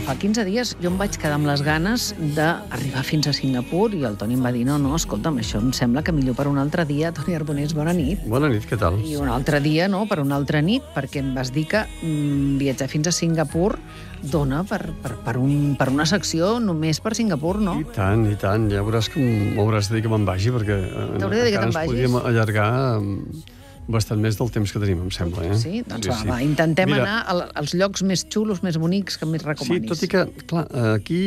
fa 15 dies jo em vaig quedar amb les ganes d'arribar fins a Singapur i el Toni em va dir, no, escolta'm, això em sembla que millor per un altre dia. Toni Arbonés, bona nit. Bona nit, què tal? I un altre dia, no, per una altra nit, perquè em vas dir que viatjar fins a Singapur dona per una secció només per Singapur, no? I tant, ja veuràs que m'hauràs de dir que me'n vagi, perquè T'hauré de dir que te'n vagis? Podríem allargar bastant més del temps que tenim, em sembla. Sí? Doncs va, intentem anar als llocs més xulos, més bonics, que més recomanis. Sí, tot i que, clar, aquí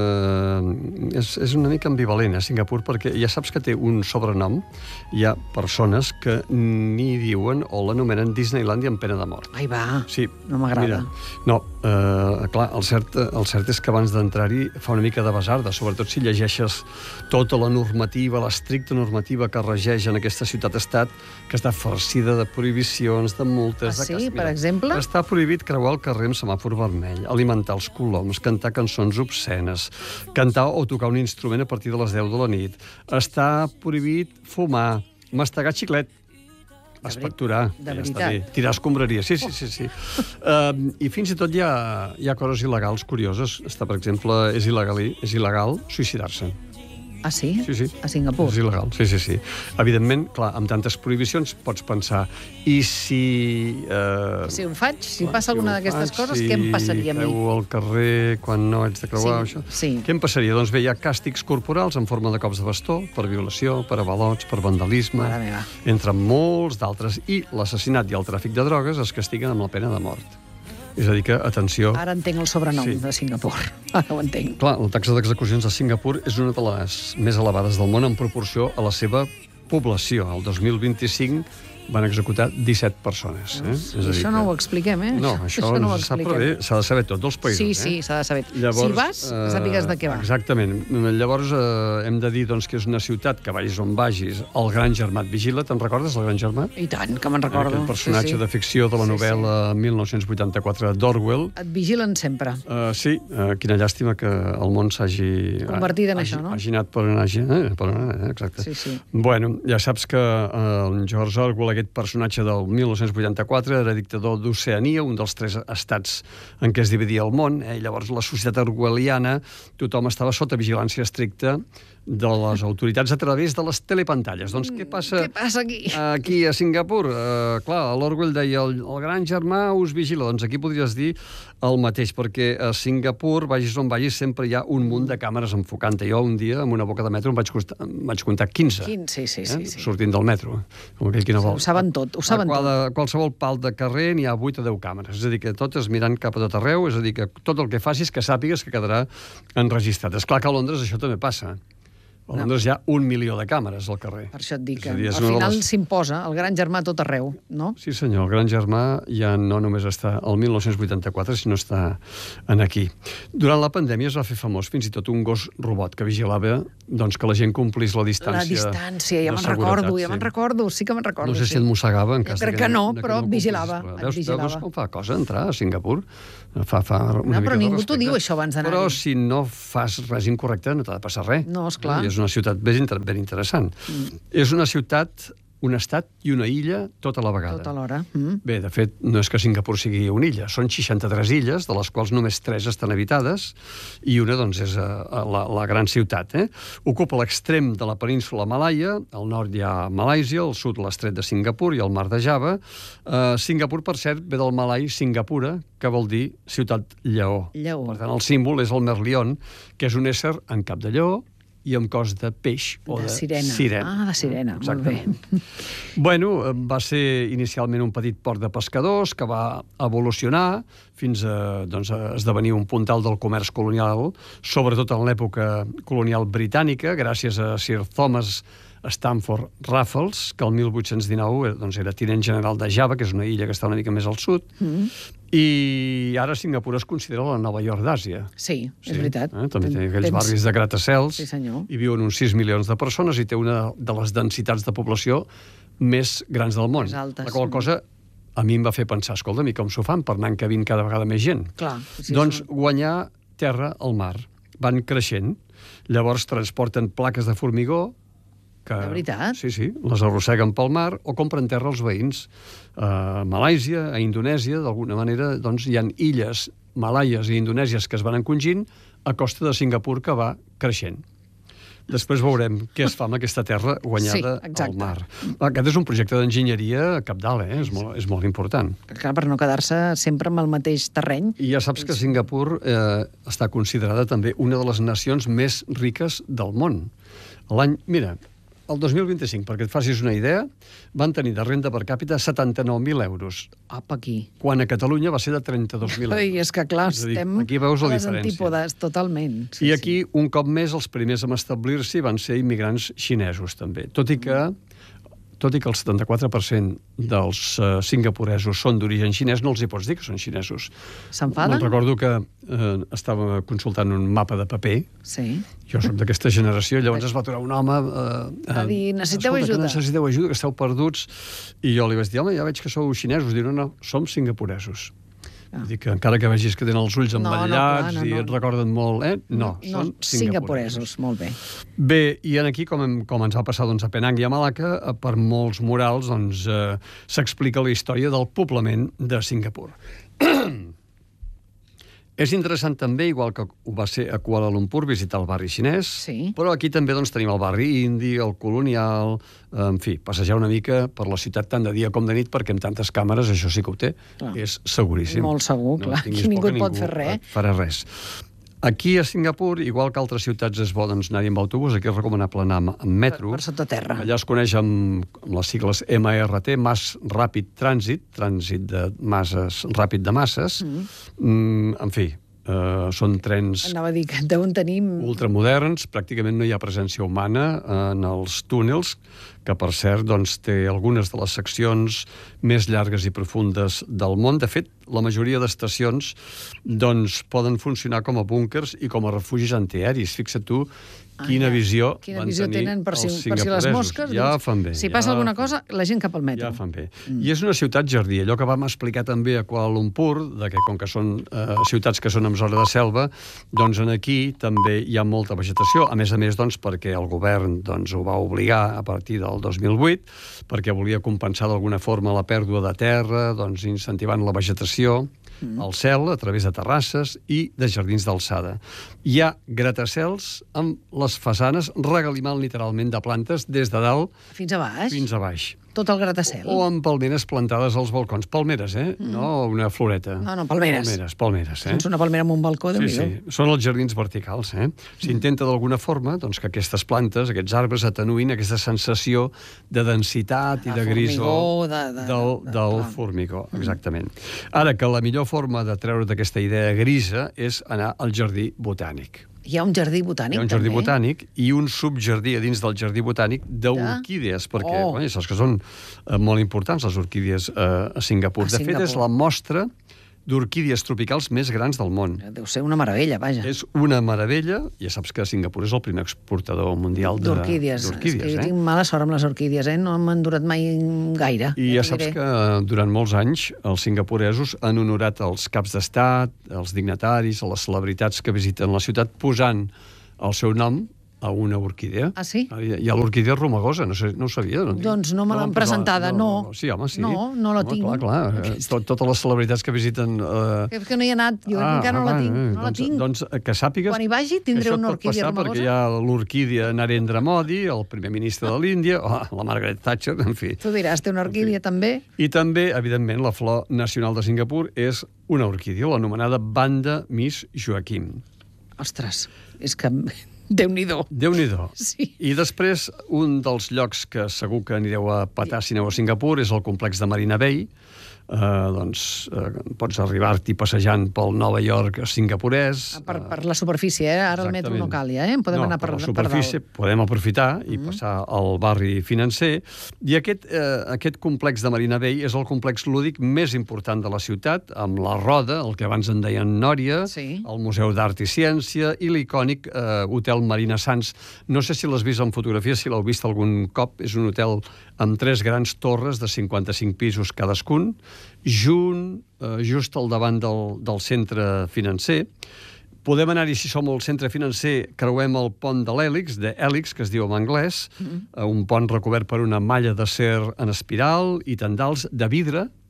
és una mica ambivalent a Singapur, perquè ja saps que té un sobrenom. Hi ha persones que n'hi diuen o l'anomenen Disneylandia en pena de mort. Ai, va, sí, no m'agrada. No, clar, el cert és que abans d'entrar-hi fa una mica de basarda, sobretot si llegeixes tota la normativa, l'estricta normativa que regeix en aquesta ciutat-estat, que està farcida de prohibicions, de multes... Sí, per exemple? Està prohibit creuar el carrer amb semàfor vermell, alimentar els coloms, cantar cançons obscenes, cantar o tocar un instrument a partir de les 10 de la nit. Està prohibit fumar, mastegar xiclet, espectorar, de ja veritat. està bé, tirar escombraria, sí. I fins i tot hi ha coses il·legals curioses. Per exemple, és il·legal suïcidar-se. Ah, sí? Sí. A Singapur? És il·legal, sí. Evidentment, clar, amb tantes prohibicions pots pensar, i si... Si ho faig, si passa alguna d'aquestes coses, què em passaria a mi? Si creu al carrer quan no haig de creuar, això? Sí. Què em passaria? Doncs bé, hi ha càstigs corporals en forma de cops de bastó, per violació, per avalots, per vandalisme, entre molts d'altres, i l'assassinat i el tràfic de drogues es castiguen amb la pena de mort. És a dir que, atenció... Ara entenc el sobrenom de Singapur. Ara ho entenc. Clar, la taxa d'execucions de Singapur és una de les més elevades del món en proporció a la seva població. El 2025 van executar 17 persones. Això no ho expliquem, No, això no se sap, però bé, s'ha de saber tot dels països. Sí, s'ha de saber. Llavors, si vas, sàpigues de què va. Exactament. Llavors, hem de dir que és una ciutat que vagis on vagis, el Gran Germà et vigila. Te'n recordes, el Gran Germà? I tant, que me'n recordo. Aquest personatge de ficció de la novel·la 1984 d'Orwell. Et vigilen sempre. Sí, quina llàstima que el món s'hagi... Convertit en això, no? Hagi anat per anar, exacte. Sí. Bueno, ja saps que el George Orwell, aquest personatge del 1984, era dictador d'Oceania, un dels 3 estats en què es dividia el món. Llavors, la societat orwelliana, tothom estava sota vigilància estricta de les autoritats a través de les telepantalles. Doncs què passa aquí? Aquí a Singapur? Clar, l'Orwell deia el gran germà us vigila. Doncs aquí podries dir el mateix, perquè a Singapur, vagis on vagis, sempre hi ha un munt de càmeres enfocant-te. Jo un dia, amb una boca de metro, em vaig comptar 15. Sí. Sortint del metro, com aquell qui no vol. Ho saben tot, ho saben tot. A qualsevol pal de carrer n'hi ha 8 o 10 càmeres. És a dir, que totes mirant cap a tot arreu, és a dir, que tot el que facis que sàpigues que quedarà enregistrat. És clar que a Londres això també passa. A Londres hi ha 1 milió de càmeres al carrer. Per això et dic que al final s'imposa el gran germà a tot arreu, no? Sí, senyor, el gran germà ja no només està al 1984, sinó està aquí. Durant la pandèmia es va fer famós fins i tot un gos robot que vigilava que la gent complís la distància. La distància, ja me'n recordo, sí que me'n recordo. No sé si et mossegava en cas crec que no, però vigilava. Veus com fa cosa entrar a Singapur? Fa una mica però de ningú respecte. t'ho diu, això, abans d'anar-hi. Però si no fas res incorrecte, no t'ha de passar res. No, esclar. És una ciutat ben interessant. És una ciutat, un estat i una illa tota la vegada. Tota l'hora. Bé, de fet, no és que Singapur sigui una illa. Són 63 illes, de les quals només 3 estan habitades, i una, és la gran ciutat. Ocupa l'extrem de la península Malaia, al nord hi ha Malàisia, al sud l'estret de Singapur i el mar de Java. Singapur, per cert, ve del malai Singapura, que vol dir ciutat lleó. Per tant, el símbol és el merlion, que és un ésser en cap de lleó, i amb cos de peix o de sirena. Ah, de sirena, molt bé. Bueno, va ser inicialment un petit port de pescadors que va evolucionar fins a esdevenir un puntal del comerç colonial, sobretot en l'època colonial britànica, gràcies a Sir Thomas Stamford Raffles, que el 1819 era tinent general de Java, que és una illa que està una mica més al sud, i ara Singapur es considera la Nova York d'Àsia. Sí, és veritat. També té aquells barris de gratacels, i viuen uns 6 milions de persones i té una de les densitats de població més grans del món. La qual cosa a mi em va fer pensar, escolta, com s'ho fan per anar encabint cada vegada més gent? Doncs guanyar terra al mar. Van creixent, llavors transporten plaques de formigó, De veritat? Sí, les arrosseguen pel mar o compren terra als veïns. A Malàisia, a Indonèsia, d'alguna manera, hi ha illes Malaies i Indonèsies que es van encongint a costa de Singapur, que va creixent. Després veurem què es fa amb aquesta terra guanyada al mar. Aquest és un projecte d'enginyeria cabdal, és molt important. Clar, per no quedar-se sempre amb el mateix terreny. I ja saps que Singapur està considerada també una de les nacions més riques del món. Mira, el 2025, perquè et facis una idea, van tenir de renda per càpita 79.000 euros. Apa, aquí. Quan a Catalunya va ser de 32.000 euros. I és que, clar, estem aquí veus la a les diferència. antípodes, totalment. I aquí, un cop més, els primers a establir-s'hi van ser immigrants xinesos, també. Tot i que el 74% dels singapuresos són d'origen xinès, no els hi pots dir que són xinesos. S'enfaden? Me'n recordo que estava consultant un mapa de paper. Sí. Jo soc d'aquesta generació, llavors es va aturar un home a dir, necessiteu ajuda. Necessiteu ajuda, que esteu perduts. I jo li vaig dir, home, ja veig que sou xinesos. Diu, no, som singapuresos. Vull dir que encara que vegis que tenen els ulls emmetllats i et recorden molt, són singapuresos. Molt bé. Bé, i aquí, com ens va passar a Penang i a Malacca, per molts murals s'explica la història del poblament de Singapur. És interessant també, igual que ho va ser a Kuala Lumpur, visitar el barri xinès, però aquí també tenim el barri indi, el colonial, en fi, passejar una mica per la ciutat tant de dia com de nit, perquè amb tantes càmeres això sí que ho té, és seguríssim. Molt segur, clar, aquí ningú et pot fer res. Farà res. Aquí a Singapur, igual que altres ciutats és bo anar-hi amb autobús, aquí és recomanable anar amb metro. Per sota terra. Allà es coneix amb les sigles MRT, Mass Rapid Transit, trànsit de masses, ràpid de masses. En fi, són trens... Anava a dir que deuen tenir... ultramoderns, pràcticament no hi ha presència humana en els túnels, que per cert té algunes de les seccions més llargues i profundes del món. De fet, la majoria d'estacions poden funcionar com a búnkers i com a refugis antiaeris. Fixa't tu quina visió van tenir els singapuresos. Ja fan bé. Si passa alguna cosa, la gent cap al metro. Ja fan bé. I és una ciutat jardí. Allò que vam explicar també a Kuala Lumpur, que com que són ciutats que són en zona de selva, doncs aquí també hi ha molta vegetació. A més, perquè el govern ho va obligar a partir del 2008, perquè volia compensar d'alguna forma la pèrdua de terra, incentivant la vegetació al cel a través de terrasses i de jardins d'alçada. Hi ha gratacels amb les façanes regalimant literalment de plantes des de dalt fins a baix. Fins a baix. Tot el gratacel. O amb palmeres plantades als balcons. Palmeres, no una floreta. No, palmeres. Palmeres. Doncs una palmera amb un balcó, Déu-n'hi-do. Sí, són els jardins verticals. S'intenta d'alguna forma que aquestes plantes, aquests arbres, atenuïn aquesta sensació de densitat i de grisor del formigó. Exactament. Ara, que la millor forma de treure d'aquesta idea grisa és anar al jardí botànic. Hi ha un jardí botànic, també? Hi ha un jardí botànic i un subjardí a dins del jardí botànic d'orquídees, perquè saps que són molt importants les orquídees a Singapur. De fet, és la mostra d'orquídees tropicals més grans del món. Deu ser una meravella, vaja. És una meravella. Ja saps que Singapur és el primer exportador mundial d'orquídees. Jo tinc mala sort amb les orquídees, no m'han durat mai gaire. I ja saps que durant molts anys els singapuresos han honorat els caps d'estat, els dignataris, les celebritats que visiten la ciutat posant el seu nom a una orquídea. Ah, sí? Hi ha l'orquídea romagosa, no ho sabia. Doncs no me l'han presentada, no. Sí, home, sí. No la tinc. Clar. Totes les celebritats que visiten... És que no hi he anat, jo encara no la tinc. No la tinc. Doncs que sàpigues... Quan hi vagi tindré una orquídea romagosa. Perquè hi ha l'orquídea Narendra Modi, el primer ministre de l'Índia, la Margaret Thatcher, en fi. Tu diràs, té una orquídea també? I també, evidentment, la flor nacional de Singapur és una orquídea, l'anomenada Vanda Miss Joaquim. Ostres, és que... Déu-n'hi-do. Déu-n'hi-do. Sí. I després, un dels llocs que segur que anireu a petar si aneu a Singapur és el complex de Marina Bay. Pots arribar-t'hi passejant pel Nova York singapurès. Per la superfície, ara el metro no cal ja, podem anar per la superfície, podem aprofitar i passar al barri financer. I aquest complex de Marina Bay és el complex lúdic més important de la ciutat, amb la Roda, el que abans en deien Nòria, el Museu d'Art i Ciència i l'icònic Hotel Marina Sands. No sé si l'has vist en fotografia, si l'heu vist algun cop. És un hotel amb 3 grans torres de 55 pisos cadascun, just al davant del centre financer. Podem anar-hi, si som al centre financer, creuem el pont de l'Hèlix, que es diu en anglès, un pont recobert per una malla d'acer en espiral i tendals de vidre,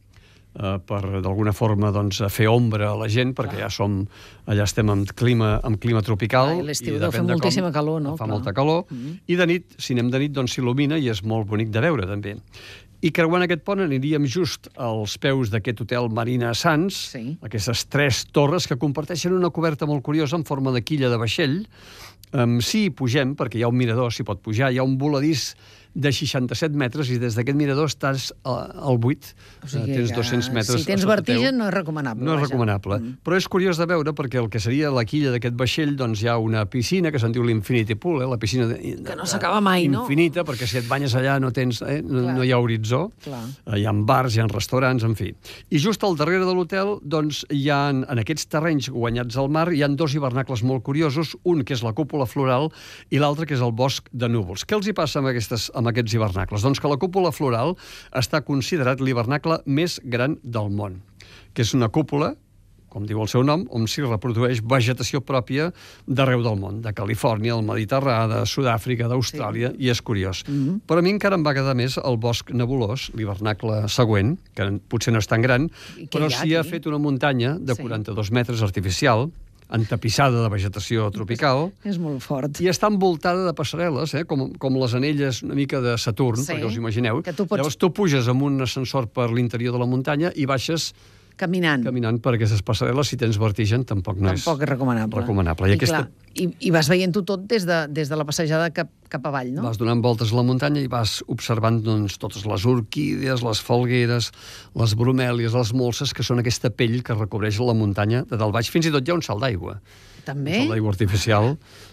per d'alguna forma fer ombra a la gent, perquè allà estem en clima tropical. I l'estiu deu fer moltíssima calor, no? Fa molta calor. I de nit, si anem de nit, doncs s'il·lumina i és molt bonic de veure, també. I creuant aquest pont aniríem just als peus d'aquest hotel Marina Sands, aquestes 3 torres que comparteixen una coberta molt curiosa en forma de quilla de vaixell. Sí, pugem, perquè hi ha un mirador, s'hi pot pujar, hi ha un voladís de 67 metres i des d'aquest mirador estàs al buit. Tens 200 metres. Si tens vertigen no és recomanable. No és recomanable. Però és curiós de veure perquè el que seria la quilla d'aquest vaixell, doncs hi ha una piscina que se'n diu l'Infinity Pool, la piscina que no s'acaba mai, no? Infinita, perquè si et banyes allà no hi ha horitzó. Hi ha bars, hi ha restaurants, en fi. I just al darrere de l'hotel, doncs hi ha, en aquests terrenys guanyats al mar, hi ha 2 hivernacles molt curiosos, un que és la cúpula floral i l'altre que és el bosc de núvols. Què els hi passa amb aquests hivernacles? Doncs que la cúpula floral està considerat l'hivernacle més gran del món, que és una cúpula, com diu el seu nom, on s'hi reprodueix vegetació pròpia d'arreu del món, de Califòrnia, el Mediterrani, de Sud-àfrica, d'Austràlia, i és curiós. Però a mi encara em va agradar més el bosc nebulós, l'hivernacle següent, que potser no és tan gran, però s'hi ha fet una muntanya de 42 metres artificial, entapissada de vegetació tropical. És molt fort. I està envoltada de passarel·les, com les anelles una mica de Saturn, perquè us imagineu. Llavors tu puges amb un ascensor per l'interior de la muntanya i baixes caminant per aquestes passarel·les. Si tens vertigen, tampoc és recomanable. I vas veient-ho tot des de la passejada cap avall, no? Vas donant voltes a la muntanya i vas observant totes les orquídees, les falgueres, les bromèlies, les molses, que són aquesta pell que recobreix la muntanya de dalt baix. Fins i tot hi ha un salt d'aigua. També? Un salt d'aigua artificial,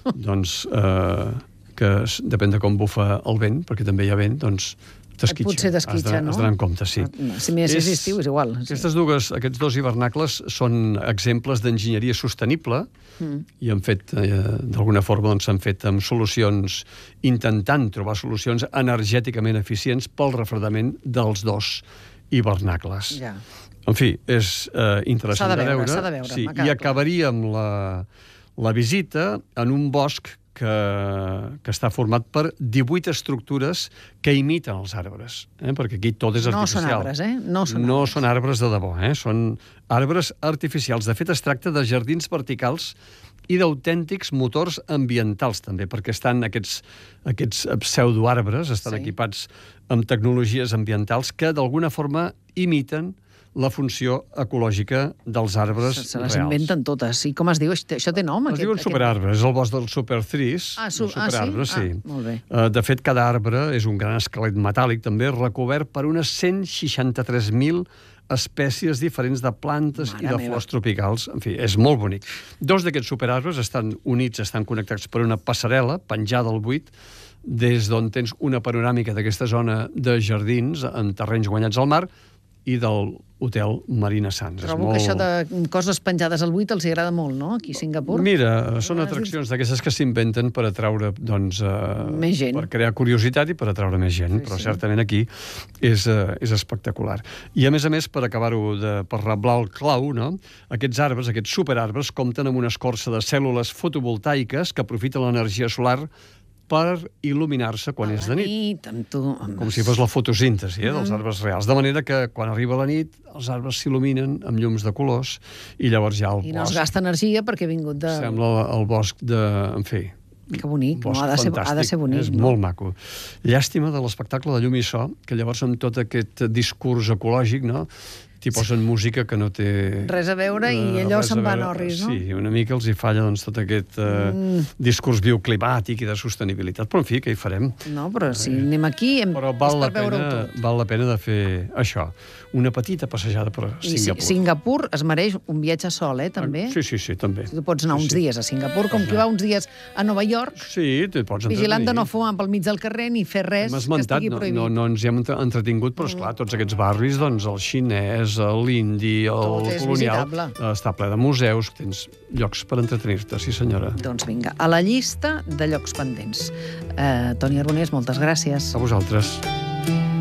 que depèn de com bufa el vent, perquè també hi ha vent, t'esquitxa. Potser t'esquitxa, no? Has d'anar en compte, sí. Si més és estiu, és igual. Aquests 2 hivernacles són exemples d'enginyeria sostenible i han fet, d'alguna forma, s'han fet amb solucions, intentant trobar solucions energèticament eficients pel refredament dels 2 hivernacles. En fi, és interessant de veure. S'ha de veure. I acabaríem la visita en un bosc que està format per 18 estructures que imiten els arbres, perquè aquí tot és artificial. No són arbres de debò, són arbres artificials. De fet, es tracta de jardins verticals i d'autèntics motors ambientals, també, perquè estan aquests pseudoarbres, estan equipats amb tecnologies ambientals que, d'alguna forma, imiten la funció ecològica dels arbres reals. Se les inventen totes. I com es diu? Això té nom? Es diuen superarbres. És el bosc dels supertrees. Superarbres, sí. Molt bé. De fet, cada arbre és un gran esquelet metàl·lic, també, recobert per unes 163.000 espècies diferents de plantes i de flors tropicals. En fi, és molt bonic. 2 d'aquests superarbres estan units, estan connectats per una passarel·la penjada al buit, des d'on tens una panoràmica d'aquesta zona de jardins en terrenys guanyats al mar i del hotel Marina Sands. Trobo que això de coses penjades al buit els agrada molt, no?, aquí a Singapur. Mira, són atraccions d'aquestes que s'inventen per atraure, més gent. Per crear curiositat i per atraure més gent, però certament aquí és espectacular. I a més, per acabar-ho, per reblar el clau, no?, aquests arbres, aquests superarbres, compten amb una escorça de cèl·lules fotovoltaiques que aprofiten l'energia solar per il·luminar-se quan és de nit. Com si fos la fotosíntesi dels arbres reals. De manera que quan arriba la nit els arbres s'il·luminen amb llums de colors i llavors ja el bosc... I no es gasta energia perquè ha vingut de... Sembla el bosc de... En fi... Que bonic, ha de ser bonic. És molt maco. Llàstima de l'espectacle de llum i so, que llavors amb tot aquest discurs ecològic, no?, t'hi posen música que no té... res a veure i allò se'n va a orris, no? Sí, una mica els hi falla tot aquest discurs bioclimàtic i de sostenibilitat. Però, en fi, què hi farem? No, però si anem aquí és per veure-ho tot. Val la pena de fer això, una petita passejada per Singapur. I Singapur es mereix un viatge sol, també? Sí, també. Tu pots anar uns dies a Singapur, com que va uns dies a Nova York, vigilant de no fumar pel mig del carrer ni fer res que estigui prohibit. No ens hi hem entretingut, però, esclar, tots aquests barris, doncs, el xinès, l'indi, el colonial, està ple de museus, tens llocs per entretenir-te, sí senyora. Doncs vinga, a la llista de llocs pendents. Toni Arbonés, moltes gràcies. A vosaltres.